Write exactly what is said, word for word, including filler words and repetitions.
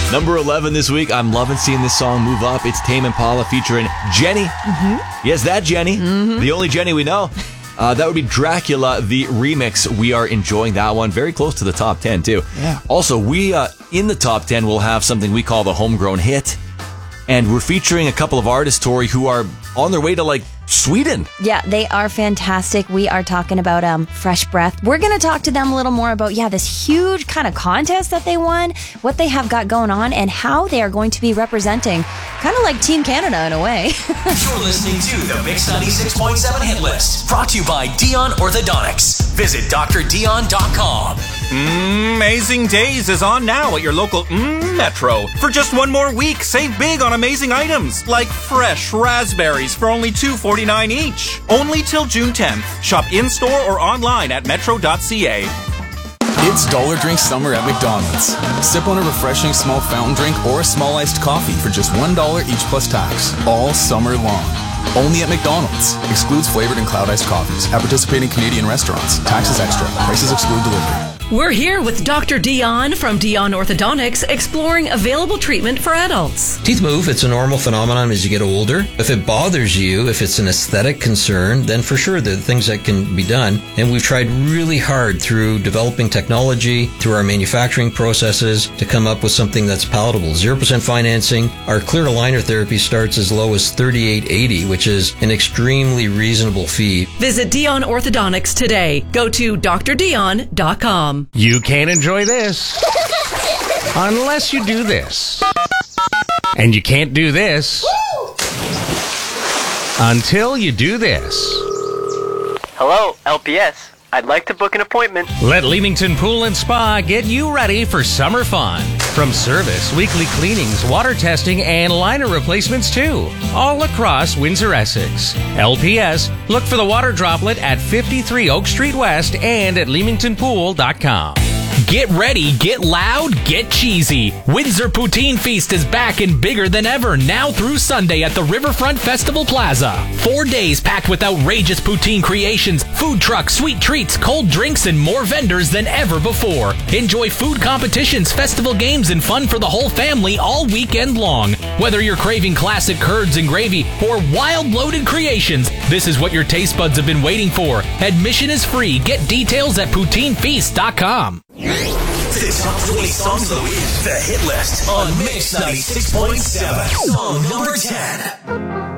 Number eleven this week. I'm loving seeing this song move up. It's Tame Impala featuring Jenny. Mm-hmm. Yes, that Jenny. Mm-hmm. The only Jenny we know. Uh, that would be Dracula, the remix. We are enjoying that one. Very close to the top ten, too. Yeah. Also, we uh, in the top ten will have something we call the Homegrown Hit. And we're featuring a couple of artists, Tori, who are on their way to, like, Sweden. Yeah, they are fantastic. We are talking about um, Fresh Breath. We're going to talk to them a little more about, yeah, this huge kind of contest that they won, what they have got going on, and how they are going to be representing, kind of like Team Canada in a way. You're listening to the Mix ninety-six point seven Hit List, brought to you by Dion Orthodontics. Visit D R Dion dot com. Mm, Amazing Days is on now at your local mm, Metro. For just one more week, save big on amazing items like fresh raspberries for only two forty-nine each. Only till June tenth. Shop in-store or online at metro dot c a. It's Dollar Drink Summer at McDonald's. Sip on a refreshing small fountain drink or a small iced coffee for just one dollar each plus tax, all summer long. Only at McDonald's. Excludes flavored and cloud iced coffees. At participating Canadian restaurants. Taxes extra. Prices exclude delivery. We're here with Doctor Dion from Dion Orthodontics, exploring available treatment for adults. Teeth move, it's a normal phenomenon as you get older. If it bothers you, if it's an aesthetic concern, then for sure there are things that can be done. And we've tried really hard through developing technology, through our manufacturing processes, to come up with something that's palatable. zero percent financing. Our clear aligner therapy starts as low as thirty-eight eighty, which is an extremely reasonable fee. Visit Dion Orthodontics today. Go to D R Dion dot com. You can't enjoy this unless you do this. And you can't do this until you do this. Hello, L P S. I'd like to book an appointment. Let Leamington Pool and Spa get you ready for summer fun. From service, weekly cleanings, water testing, and liner replacements too. All across Windsor-Essex. L P S, look for the water droplet at fifty-three Oak Street West and at leamington pool dot com. Get ready, get loud, get cheesy. Windsor Poutine Feast is back and bigger than ever, now through Sunday at the Riverfront Festival Plaza. Four days packed with outrageous poutine creations, food trucks, sweet treats, cold drinks, and more vendors than ever before. Enjoy food competitions, festival games, and fun for the whole family all weekend long. Whether you're craving classic curds and gravy or wild loaded creations, this is what your taste buds have been waiting for. Admission is free. Get details at poutine feast dot com. The top twenty songs of the week. The Hit List on Mix ninety-six point seven. Song number ten.